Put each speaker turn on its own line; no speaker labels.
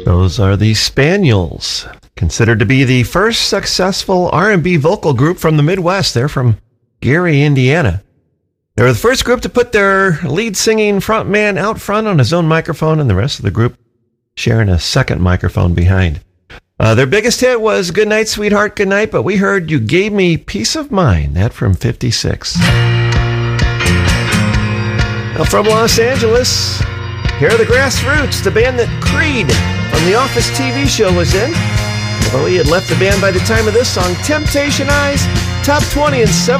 Those are the Spaniels, considered to be the first successful R&B vocal group from the Midwest. They're from Gary, Indiana. They were the first group to put their lead singing frontman out front on his own microphone and the rest of the group sharing a second microphone behind. Their biggest hit was Goodnight, Sweetheart, Goodnight, but we heard You Gave Me Peace of Mind, that from 56. Now from Los Angeles, here are the Grassroots, the band that Creed from the Office TV show was in. Although he had left the band by the time of this song, Temptation Eyes, top 20 in 7